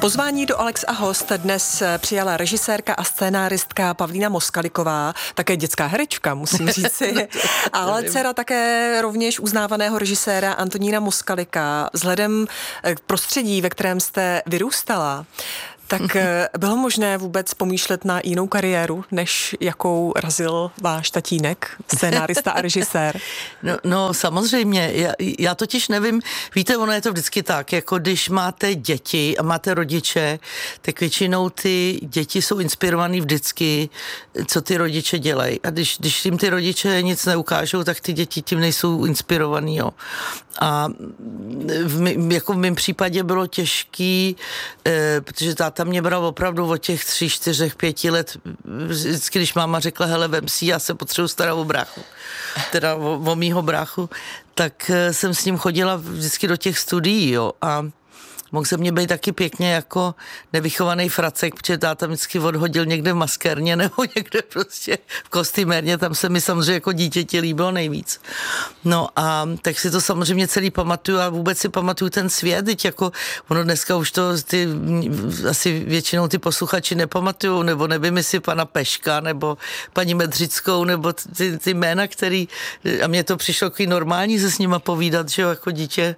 Pozvání do Alex a host dnes přijala režisérka a scénáristka Pavlína Moskaliková, také dětská herečka, musím říci, ale dcera také rovněž uznávaného režiséra Antonína Moskalika. Vzhledem k prostředí, ve kterém jste vyrůstala, tak bylo možné vůbec pomýšlet na jinou kariéru, než jakou razil váš tatínek, scénárista a režisér? No samozřejmě, já totiž nevím, víte, ono je to vždycky tak, jako když máte děti a máte rodiče, tak většinou ty děti jsou inspirovaný vždycky, co ty rodiče dělají. A když jim ty rodiče nic neukážou, tak ty děti tím nejsou inspirovaný, jo. A jako v mém případě bylo těžký, protože táta mě bral opravdu od těch 3, 4, 5 let, vždycky, když máma řekla, hele, vem si, já se potřebuji starat o bráchu, teda o mýho bráchu, tak jsem s ním chodila vždycky do těch studií, jo, a mohl se mě být taky pěkně jako nevychovaný fracek, protože táta vždycky odhodil někde v maskérně nebo někde prostě v kostýmérně, tam se mi samozřejmě jako dítěti líbilo nejvíc. No a tak si to samozřejmě celý pamatuju a vůbec si pamatuju ten svět, teď jako ono dneska už to asi většinou ty posluchači nepamatujou, nebo nevím, jestli pana Peška, nebo paní Medřickou, nebo ty jména, který, a mně to přišlo takový normální se s nima povídat, že jo, jako dítě.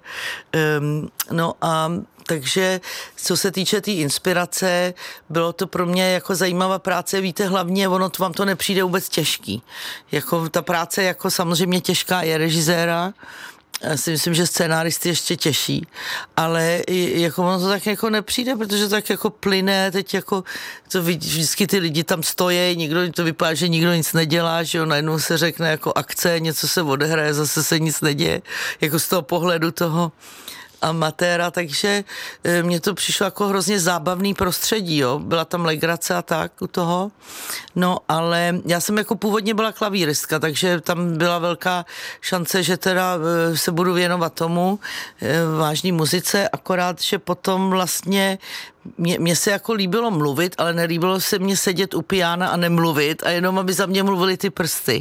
No a takže co se týče té inspirace, bylo to pro mě jako zajímavá práce, víte, hlavně ono vám to nepřijde vůbec těžký. Jako ta práce jako samozřejmě těžká je režiséra, já si myslím, že scénáristy ještě těžší, ale jako ono to tak jako nepřijde, protože tak jako plyne, teď jako to vždycky ty lidi tam stojí, nikdo, to vypadá, že nikdo nic nedělá, že jo, najednou se řekne jako akce, něco se odehraje, zase se nic neděje, jako z toho pohledu toho amatéra, takže mně to přišlo jako hrozně zábavný prostředí, jo. Byla tam legrace a tak u toho. No, ale já jsem jako původně byla klavíristka, takže tam byla velká šance, že teda se budu věnovat tomu vážný muzice, akorát, že potom vlastně mně se jako líbilo mluvit, ale nelíbilo se mně sedět u piána a nemluvit a jenom, aby za mě mluvily ty prsty.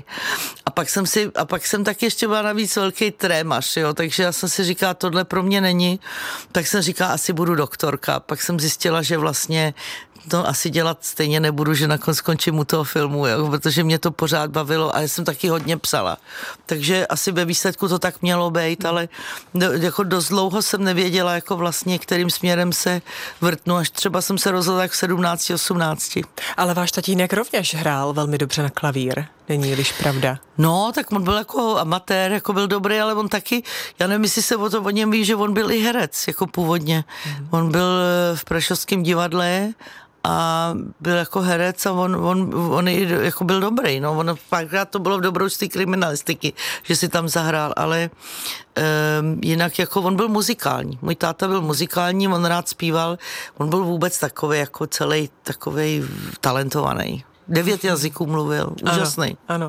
A pak jsem taky ještě byla navíc velký trémař, jo, takže já jsem si říkala, tohle pro mě není, tak jsem říkala, asi budu doktorka. Pak jsem zjistila, že vlastně to asi dělat stejně nebudu, že nakonec skončím u toho filmu, jo, protože mě to pořád bavilo a já jsem taky hodně psala. Takže asi ve výsledku to tak mělo být, ale jako dost dlouho jsem nevěděla, jako vlastně, kterým směrem se vrtnu, až třeba jsem se rozhodla tak v 17, 18. Ale váš tatínek rovněž hrál velmi dobře na klavír, není-liž pravda? No, tak on byl jako amatér, jako byl dobrý, ale on taky, já nevím, jestli se o něm ví, že on byl i herec, jako původně. On byl v Prešovském divadle a byl jako herec a on jako byl dobrý, no, on párkrát to bylo v dobrodružství kriminalistiky, že si tam zahrál, ale jinak jako on byl muzikální, můj táta byl muzikální, on rád zpíval, on byl vůbec takový jako celý takovej talentovaný. 9 jazyků mluvil, úžasný. Ano.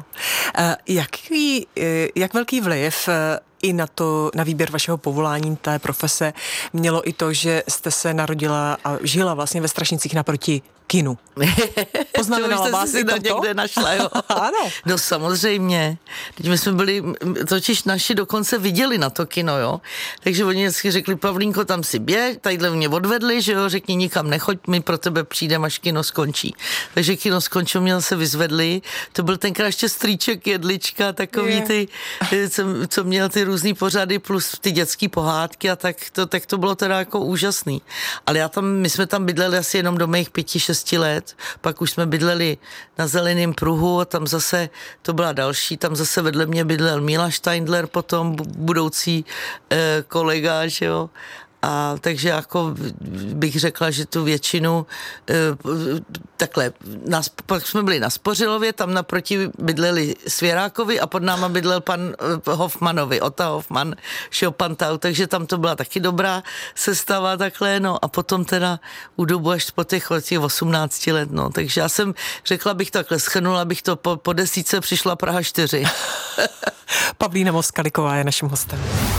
Jak velký vliv i na výběr vašeho povolání, té profese, mělo i to, že jste se narodila a žila vlastně ve Strašnicích naproti kinu? Poznamenala vás i toto? Někde našla, jo. Ano. No samozřejmě. Teď my jsme byli, totiž naši dokonce viděli na to kino, jo. Takže oni vždycky řekli, Pavlínko, tam si běž, tadyhle mě odvedli, že jo, řekni nikam nechoď, my pro tebe přijdeme, až kino skončí. Takže kino skončilo, mě zase vyzvedli. To byl tenkrát ještě strýček Jedlička, takový ty, co měl ty různý pořady plus ty dětský pohádky a tak to bylo teda jako úžasný. Ale my jsme tam bydleli asi jenom do mých 5-6 let, pak už jsme bydleli na Zeleném pruhu a tam zase, to byla další, tam zase vedle mě bydlel Míla Steindler, potom budoucí kolega, že jo. A takže jako bych řekla, že tu většinu takhle, pak jsme byli na Spořilově, tam naproti bydleli Svěrákovi a pod náma bydlel pan Hoffmanovi, Ota Hoffman, Chopintau, takže tam to byla taky dobrá sestava takhle, no a potom teda u dobu až po těch 18 let, no, takže já jsem řekla bych takhle, shrnula bych to, po 10 přišla Praha 4. Pavlína Moskaliková je naším hostem.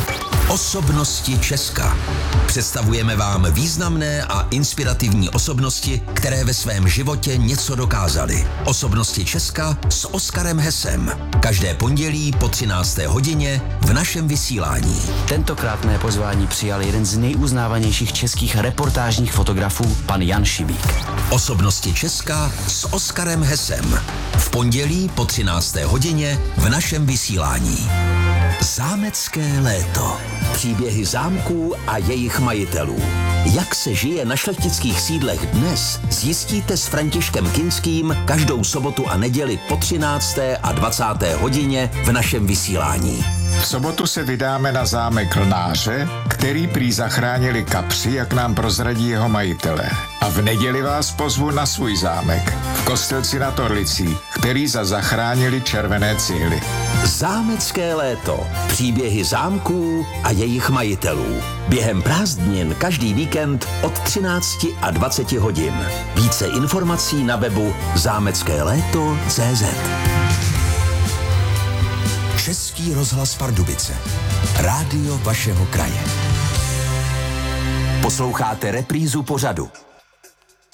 Osobnosti Česka. Představujeme vám významné a inspirativní osobnosti, které ve svém životě něco dokázaly. Osobnosti Česka s Oskarem Hesem. Každé pondělí po 13. hodině v našem vysílání. Tentokrát mé pozvání přijal jeden z nejuznávanějších českých reportážních fotografů, pan Jan Šibík. Osobnosti Česka s Oskarem Hesem. V pondělí po 13. hodině v našem vysílání. Zámecké léto. Příběhy zámků a jejich majitelů. Jak se žije na šlechtických sídlech dnes, zjistíte s Františkem Kinským každou sobotu a neděli po 13. a 20. hodině v našem vysílání. V sobotu se vydáme na zámek Lnáře, který prý zachránili kapři, jak nám prozradí jeho majitelé. A v neděli vás pozvu na svůj zámek v Kostelci nad Orlicí, který zachránili červené cihly. Zámecké léto. Příběhy zámků a jejich majitelů. Během prázdnin každý víkend od 13 a 20 hodin. Více informací na webu zámeckéléto.cz. Český rozhlas Pardubice. Rádio vašeho kraje. Posloucháte reprízu pořadu